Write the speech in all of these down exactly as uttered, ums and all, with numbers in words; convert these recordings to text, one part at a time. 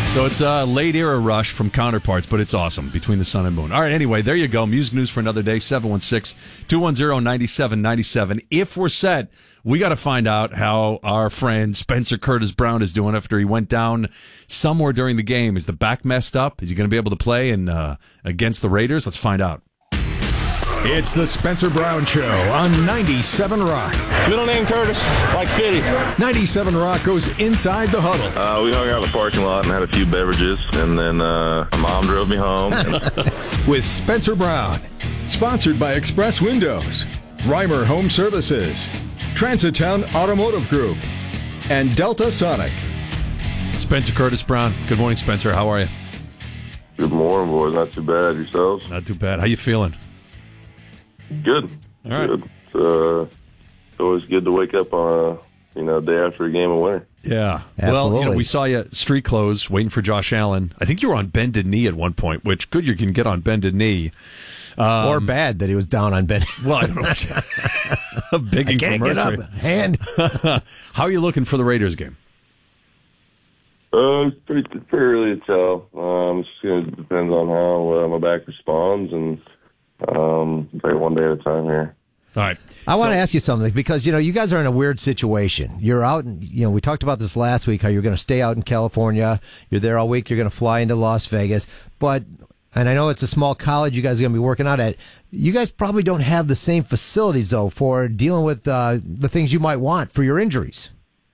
So it's a late era Rush from Counterparts, but it's awesome, Between the Sun and Moon. All right, anyway, there you go. Music news for another day, seven one six, two one zero, nine seven nine seven. If we're set, we got to find out how our friend Spencer Curtis Brown is doing after he went down somewhere during the game. Is the back messed up? Is he going to be able to play in, uh, against the Raiders? Let's find out. It's the Spencer Brown Show on ninety-seven Rock. Middle name Curtis, like Fitty. ninety-seven Rock goes inside the huddle. Uh, we hung out in the parking lot and had a few beverages, and then uh, my mom drove me home. With Spencer Brown. Sponsored by Express Windows, Reimer Home Services, Transitown Automotive Group, and Delta Sonic. Spencer Curtis Brown. Good morning, Spencer. How are you? Good morning, boys. Not too bad. Yourselves? Not too bad. How you feeling? Good. All right. Good. It's, uh, it's always good to wake up on a you know day after a game of winter. Yeah. Absolutely. Well, you know, we saw you at street clothes waiting for Josh Allen. I think you were on bended knee at one point, which good you can get on bended knee. Um, or bad that he was down on Ben. Well, I don't know. A big I can't get up. Hand. How are you looking for the Raiders game? Uh, it's pretty, it's pretty early to tell. Um, it's just going to depend on how uh, my back responds, and um, take it one day at a time here. All right. I want So- to ask you something because, you know, you guys are in a weird situation. You're out, in, you know, we talked about this last week, how you're going to stay out in California. You're there all week. You're going to fly into Las Vegas. But, and I know it's a small college you guys are going to be working out at. You guys probably don't have the same facilities, though, for dealing with uh, the things you might want for your injuries.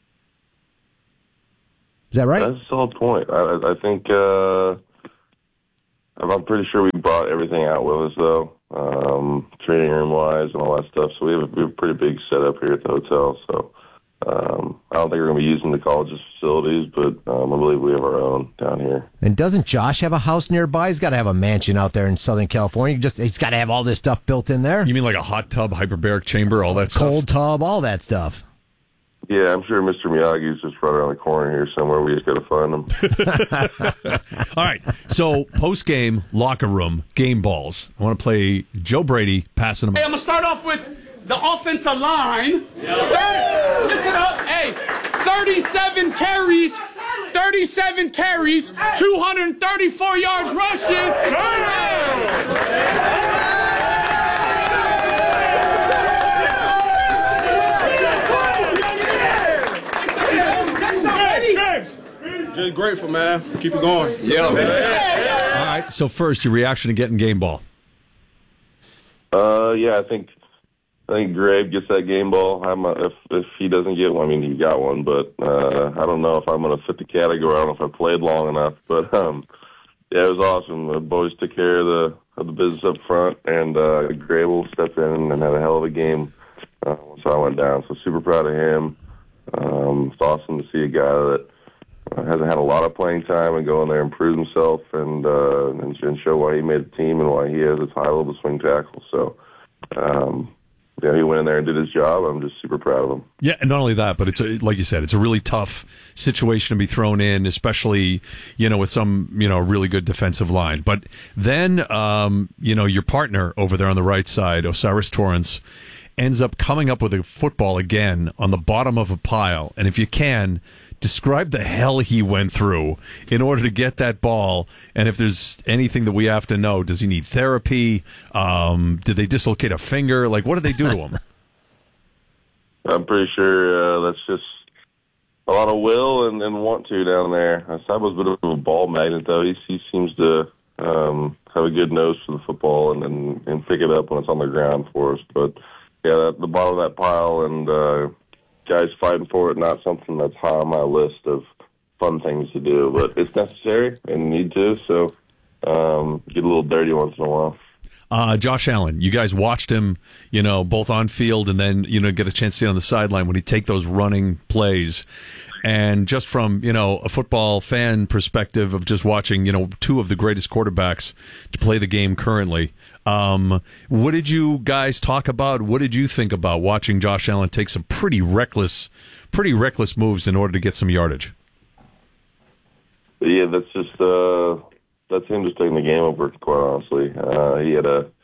Is that right? That's a solid point. I, I think uh, I'm pretty sure we brought everything out with us, though, um, training room wise and all that stuff. So we have a, we have a pretty big setup here at the hotel. So um, I don't think we're going to be using the college's facilities, but um, I believe we have our own down here. And doesn't Josh have a house nearby? He's got to have a mansion out there in Southern California. Just he's got to have all this stuff built in there. You mean like a hot tub, hyperbaric chamber, all that stuff? Cold tub, all that stuff. Yeah, I'm sure Mister Miyagi's just right around the corner here somewhere. We just got to find him. All right. So post-game locker room game balls. I want to play Joe Brady passing them. Hey, I'm going to start off with the offensive line. thirty, listen up. Hey, thirty-seven carries, thirty-seven carries, two hundred thirty-four yards rushing. Just grateful, man. Keep it going. Yeah. All right. So first, your reaction to getting game ball. Uh, yeah, I think I think Greg gets that game ball. I'm a, if if he doesn't get one, I mean he got one, but uh, I don't know if I'm going to fit the category. I don't know if I played long enough, but um, yeah, it was awesome. The boys took care of the of the business up front, and uh, Grable stepped in and had a hell of a game uh, once I went down. So super proud of him. Um, it's awesome to see a guy that uh, hasn't had a lot of playing time and go in there and prove himself and, uh, and and show why he made the team and why he has a title of the swing tackle. So, um, yeah, he went in there and did his job. I'm just super proud of him. Yeah, and not only that, but it's a, like you said, it's a really tough situation to be thrown in, especially, you know, with some, you know, really good defensive line. But then, um, you know, your partner over there on the right side, Osiris Torrance, ends up coming up with a football again on the bottom of a pile. And if you can, describe the hell he went through in order to get that ball. And if there's anything that we have to know, does he need therapy? Um, did they dislocate a finger? Like, what did they do to him? I'm pretty sure uh, that's just a lot of will and, and want to down there. Sab was a bit of a ball magnet, though. He, he seems to um, have a good nose for the football and, and, and pick it up when it's on the ground for us. But, yeah, that, the bottom of that pile and uh, guys fighting for it, not something that's high on my list of fun things to do. But it's necessary and need to, so um, get a little dirty once in a while. Uh, Josh Allen, you guys watched him, you know, both on field and then, you know, get a chance to see on the sideline when he take those running plays. And just from, you know, a football fan perspective of just watching, you know, two of the greatest quarterbacks to play the game currently, um, what did you guys talk about? What did you think about watching Josh Allen take some pretty reckless, pretty reckless moves in order to get some yardage? Yeah, that's just, uh, that's him just taking the game over, quite honestly. Uh, he had a,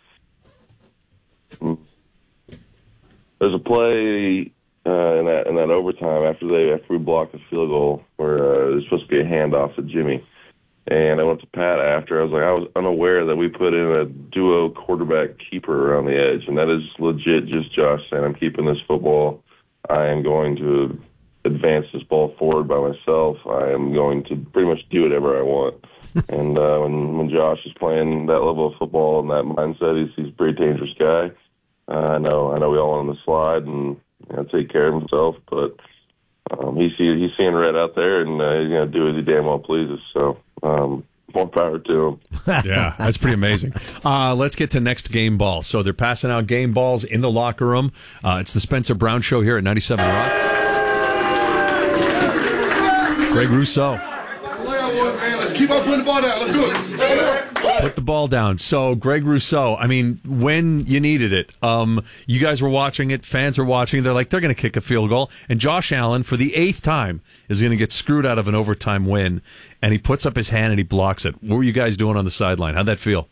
there's a play uh, in that in that overtime after they after we blocked the field goal where uh, it was supposed to be a handoff to Jimmy, And I went to Pat after. I was like, I was unaware that we put in a duo quarterback keeper around the edge, and that is legit just Josh saying, I'm keeping this football. I am going to advance this ball forward by myself. I am going to pretty much do whatever I want. and uh, when, when Josh is playing that level of football and that mindset, he's, he's a pretty dangerous guy. Uh, I know I know we all want him to slide and you know, take care of himself, but um, he's, he's seeing red out there, and uh, he's going to do as he damn well pleases. So, Um, more power to him. Yeah, that's pretty amazing. Uh, let's get to next game ball. So they're passing out game balls in the locker room. Uh, it's the Spencer Brown Show here at ninety-seven Rock. Greg Rousseau. Let's keep on putting the ball down. Let's do it. Put the ball down. So, Greg Rousseau, I mean, when you needed it, um, you guys were watching it, fans were watching, they're like, they're going to kick a field goal. And Josh Allen, for the eighth time, is going to get screwed out of an overtime win. And he puts up his hand and he blocks it. What were you guys doing on the sideline? How'd that feel?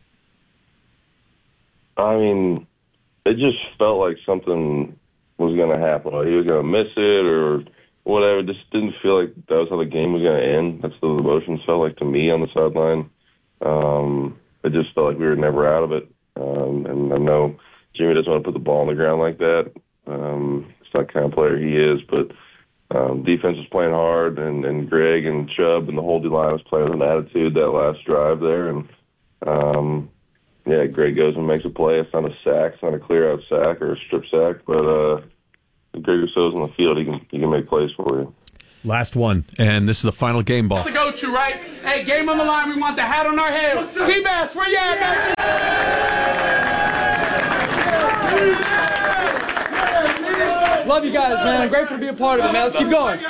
I mean, it just felt like something was going to happen. Or he was going to miss it or whatever. It just didn't feel like that was how the game was going to end. That's what the emotions felt like to me on the sideline. Um, it just felt like we were never out of it. Um, and I know Jimmy doesn't want to put the ball on the ground like that. Um, it's not the kind of player he is, but um, defense was playing hard, and, and Greg and Chubb and the whole D-line was playing with an attitude that last drive there. And, um, yeah, Greg goes and makes a play. It's not a sack. It's not a clear-out sack or a strip sack, but uh, Greg Rousseau's on the field. He can, he can make plays for you. Last one, and this is the final game ball. To go to, right? Hey, game on the line. We want the hat on our head. T-Bass, where you at, baby? Love you guys, man. I'm grateful to be a part of it, man. Let's keep going.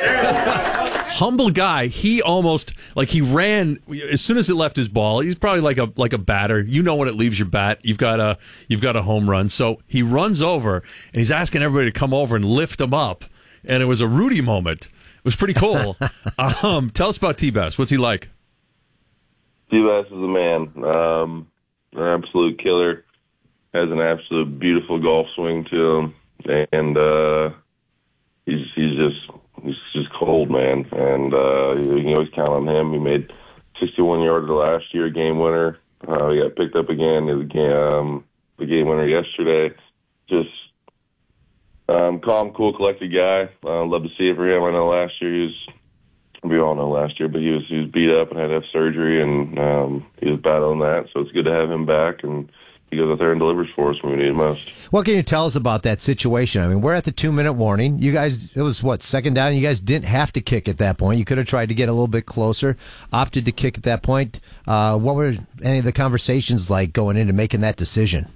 Humble guy. He almost, like he ran, as soon as it left his ball, he's probably like a like a batter. You know when it leaves your bat, you've got a, you've got a home run. So he runs over, and he's asking everybody to come over and lift him up. And it was a Rudy moment. It was pretty cool. um, tell us about T-Bass. What's he like? T-Bass is a man. Um, an absolute killer. Has an absolute beautiful golf swing to him. And uh, he's he's just he's just cold, man. And uh, you can always count on him. He made sixty-one yards last year, game winner. Uh, he got picked up again. The game, um, the game winner yesterday. Just Um, calm, cool, collected guy. Uh, love to see it for him. I know last year he was, we all know last year, but he was he was beat up and had to have surgery, and um, he was battling that. So it's good to have him back, and he goes out there and delivers for us when we need it most. What can you tell us about that situation? I mean, we're at the two-minute warning. You guys, it was, what, second down? You guys didn't have to kick at that point. You could have tried to get a little bit closer, opted to kick at that point. Uh, what were any of the conversations like going into making that decision?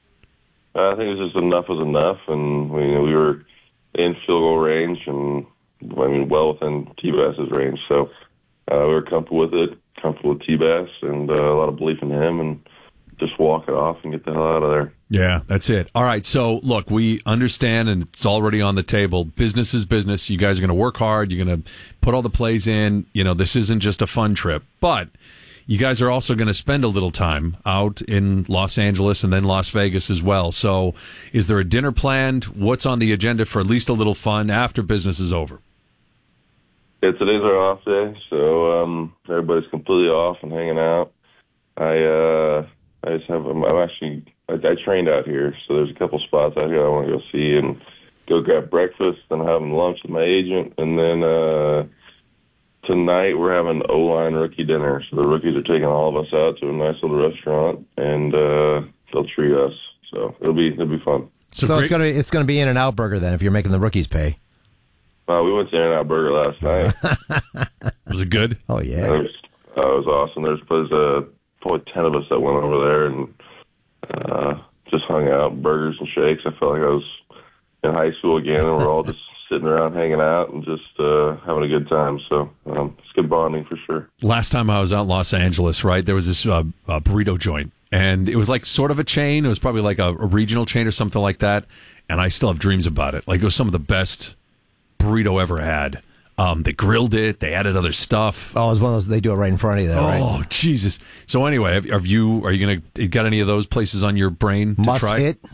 I think it was just enough was enough, and we, you know, we were in field goal range, and I mean, well within T-Bass's range. So uh, we were comfortable with it, comfortable with T-Bass, and uh, a lot of belief in him, and just walk it off and get the hell out of there. Yeah, that's it. All right, so look, we understand, and it's already on the table. Business is business. You guys are going to work hard. You're going to put all the plays in. You know, this isn't just a fun trip, but you guys are also going to spend a little time out in Los Angeles and then Las Vegas as well. So is there a dinner planned? What's on the agenda for at least a little fun after business is over? Yeah, today's our off day, so um, everybody's completely off and hanging out. I uh, I just have, I'm, I'm actually, I, I trained out here, so there's a couple spots out here I want to go see and go grab breakfast, then having lunch with my agent, and then uh, tonight we're having an O-line rookie dinner. So the rookies are taking all of us out to a nice little restaurant, and uh, they'll treat us. So it'll be it'll be fun. So, so it's gonna it's gonna be In-N-Out Burger then if you're making the rookies pay. Uh, we went to In-N-Out Burger last night. Was it good? Oh yeah, it was, uh, it was awesome. There's was uh, probably ten of us that went over there and uh, just hung out, burgers and shakes. I felt like I was in high school again, and we're all just sitting around hanging out and just uh, having a good time. So um, it's good bonding for sure. Last time I was out in Los Angeles, right, there was this uh, uh, burrito joint, and it was like sort of a chain. It was probably like a, a regional chain or something like that, and I still have dreams about it. Like, it was some of the best burrito ever had. Um, they grilled it. They added other stuff. Oh, it's one of those, they do it right in front of you, though, right? Oh, Jesus. So anyway, have, have you, are you going to, got any of those places on your brain to Must try? hit?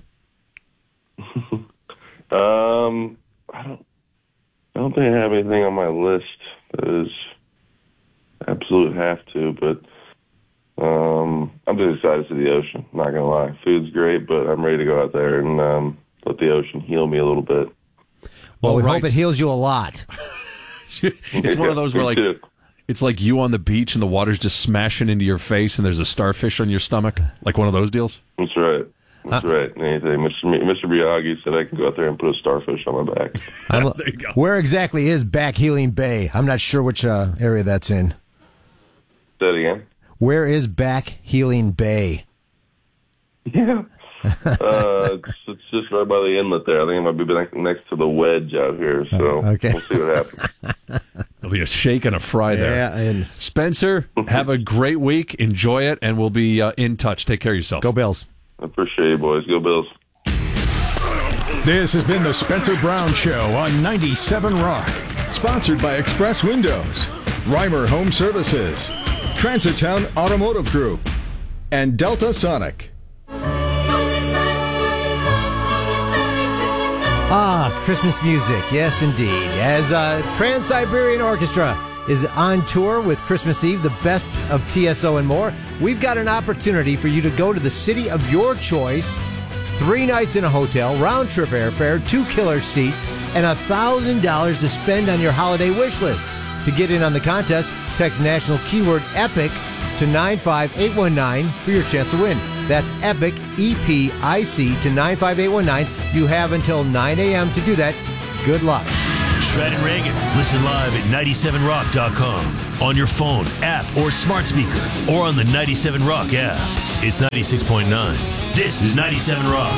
um, I don't, I don't think I have anything on my list that is absolutely have to. But um, I'm just excited to see the ocean. Not gonna lie, food's great, but I'm ready to go out there and um, let the ocean heal me a little bit. Well, we right. hope it heals you a lot. It's one of those where, like, too. it's like you on the beach and the water's just smashing into your face and there's a starfish on your stomach. Like one of those deals? That's right. That's huh? right. Anything. Mister Mi- Mister Miyagi said I can go out there and put a starfish on my back. I'm, there you go. Where exactly is Back Healing Bay? I'm not sure which uh, area that's in. Say it again. Where is Back Healing Bay? Yeah. uh, it's, it's just right by the inlet there. I think it might be next to the wedge out here. So uh, okay. We'll see what happens. There'll be a shake and a fry there. Yeah, and Spencer, have a great week. Enjoy it, and we'll be uh, in touch. Take care of yourself. Go Bills. I appreciate you, boys. Go Bills. This has been the Spencer Brown Show on ninety-seven Rock. Sponsored by Express Windows, Reimer Home Services, Transitown Automotive Group, and Delta Sonic. Ah, Christmas music. Yes, indeed. As uh, Trans-Siberian Orchestra is on tour with Christmas Eve, the best of T S O and more, we've got an opportunity for you to go to the city of your choice, three nights in a hotel, round-trip airfare, two killer seats, and one thousand dollars to spend on your holiday wish list. To get in on the contest, text national keyword EPIC to nine five eight one nine for your chance to win. That's EPIC, E P I C, to nine five eight one nine. You have until nine a.m. to do that. Good luck. Shred and Reagan. Listen live at ninety-seven rock dot com. On your phone, app, or smart speaker. Or on the ninety-seven Rock app. It's ninety-six point nine. This is ninety-seven Rock.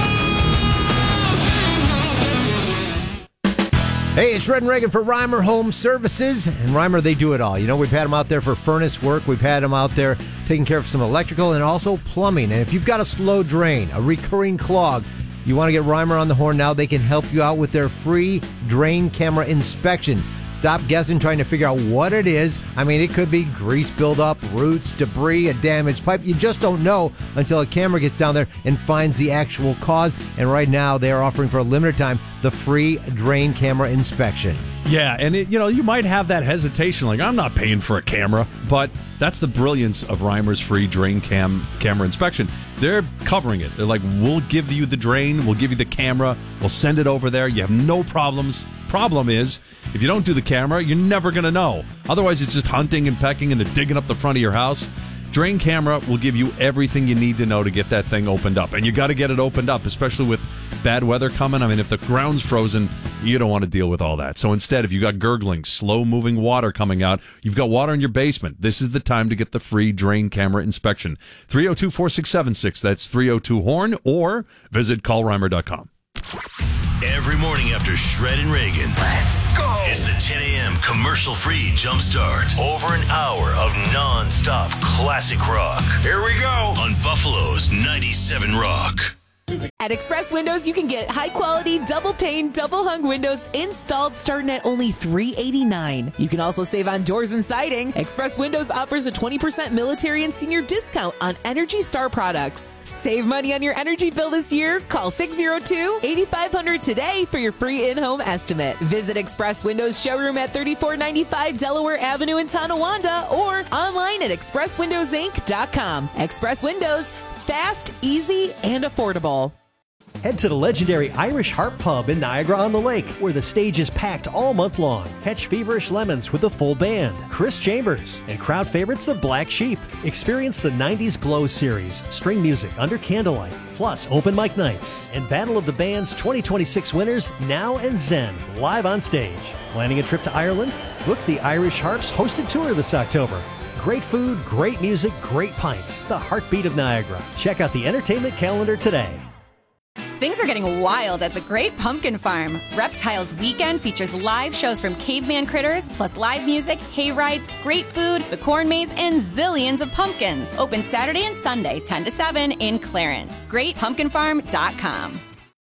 Hey, it's Shred and Reagan for Reimer Home Services. And Reimer, they do it all. You know, we've had them out there for furnace work. We've had them out there taking care of some electrical and also plumbing. And if you've got a slow drain, a recurring clog, you want to get Reimer on the horn now, they can help you out with their free drain camera inspection. Stop guessing, trying to figure out what it is. I mean, it could be grease buildup, roots, debris, a damaged pipe. You just don't know until a camera gets down there and finds the actual cause. And right now, they are offering for a limited time the free drain camera inspection. Yeah, and it, you know, you might have that hesitation, like, I'm not paying for a camera, but that's the brilliance of Reimer's free drain cam camera inspection. They're covering it. They're like, we'll give you the drain, we'll give you the camera, we'll send it over there, you have no problems. Problem is, if you don't do the camera, you're never going to know. Otherwise, it's just hunting and pecking and digging up the front of your house. Drain camera will give you everything you need to know to get that thing opened up. And you got to get it opened up, especially with bad weather coming. I mean, if the ground's frozen, you don't want to deal with all that. So instead, if you got gurgling, slow-moving water coming out, you've got water in your basement, this is the time to get the free drain camera inspection. three oh two, four six seven six, that's three oh two, HORN, or visit call reimer dot com. Every morning after Shred and Reagan. Let's go. It's the ten a.m. commercial-free jumpstart. Over an hour of non-stop classic rock. Here we go. On Buffalo's ninety-seven Rock. At Express Windows, you can get high-quality, double-pane, double-hung windows installed starting at only three hundred eighty-nine dollars. You can also save on doors and siding. Express Windows offers a twenty percent military and senior discount on Energy Star products. Save money on your energy bill this year. Call six oh two, eight five hundred today for your free in-home estimate. Visit Express Windows showroom at thirty-four ninety-five Delaware Avenue in Tonawanda or online at express windows inc dot com. Express Windows, fast, easy, and affordable. Head to the legendary Irish Harp Pub in Niagara-on-the-Lake, where the stage is packed all month long. Catch Feverish Lemons with a full band, Chris Chambers, and crowd favorites the Black Sheep. Experience the nineties Glow series, string music under candlelight, plus open mic nights, and Battle of the Bands twenty twenty-six winners Now and Zen live on stage. Planning a trip to Ireland? Book the Irish Harp's hosted tour this October. Great food, great music, great pints. The heartbeat of Niagara. Check out the entertainment calendar today. Things are getting wild at the Great Pumpkin Farm. Reptiles Weekend features live shows from caveman critters, plus live music, hay rides, great food, the corn maze, and zillions of pumpkins. Open Saturday and Sunday, ten to seven in Clarence. great pumpkin farm dot com.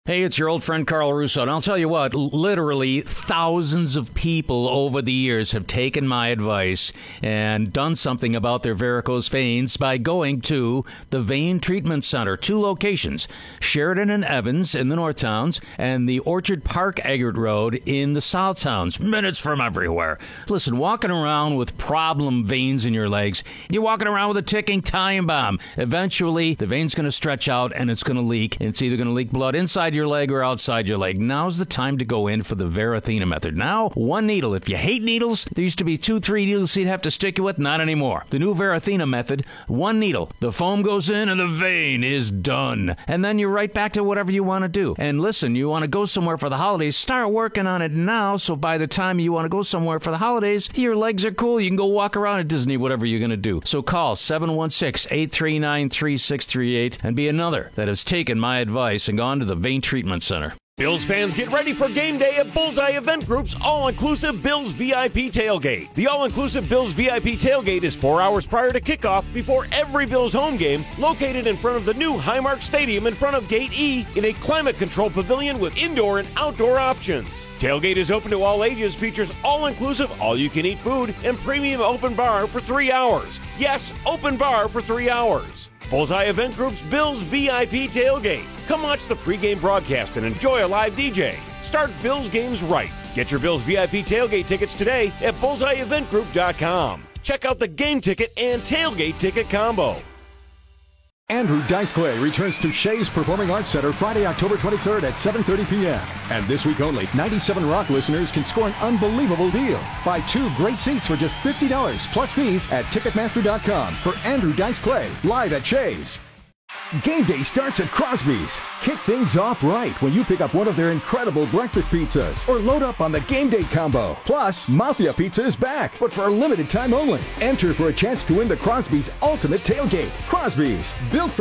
Hey, it's your old friend Carl Russo, and I'll tell you what, literally thousands of people over the years have taken my advice and done something about their varicose veins by going to the Vein Treatment Center. Two locations, Sheridan and Evans in the North Towns and the Orchard Park Eggert Road in the South Towns. Minutes from everywhere. Listen, walking around with problem veins in your legs, you're walking around with a ticking time bomb. Eventually, the vein's going to stretch out and it's going to leak. It's either going to leak blood inside your leg or outside your leg. Now's the time to go in for the Verathena method. Now, one needle. If you hate needles, there used to be two, three needles you'd have to stick you with. Not anymore. The new Verathena method, one needle. The foam goes in and the vein is done. And then you're right back to whatever you want to do. And listen, you want to go somewhere for the holidays, start working on it now, so by the time you want to go somewhere for the holidays, your legs are cool. You can go walk around at Disney, whatever you're going to do. So call seven one six, eight three nine, three six three eight and be another that has taken my advice and gone to the Vein Treatment Center. Bills fans, get ready for game day at Bullseye Event Group's all-inclusive Bills V I P tailgate. The all-inclusive Bills V I P tailgate is four hours prior to kickoff before every Bills home game, located in front of the new Highmark Stadium in front of Gate E in a climate-controlled pavilion with indoor and outdoor options. Tailgate is open to all ages, features all-inclusive, all-you-can-eat food, and premium open bar for three hours. Yes, open bar for three hours. Bullseye Event Group's Bills V I P tailgate. Come watch the pregame broadcast and enjoy a live D J. Start Bills games right. Get your Bills V I P tailgate tickets today at bullseye event group dot com. Check out the game ticket and tailgate ticket combo. Andrew Dice Clay returns to Shays Performing Arts Center Friday, October twenty-third at seven thirty p.m. And this week only, ninety-seven Rock listeners can score an unbelievable deal. Buy two great seats for just fifty dollars plus fees at ticketmaster dot com for Andrew Dice Clay, live at Shays. Game day starts at Crosby's. Kick things off right when you pick up one of their incredible breakfast pizzas or load up on the game day combo. Plus, Mafia Pizza is back, but for a limited time only. Enter for a chance to win the Crosby's Ultimate Tailgate. Crosby's, built for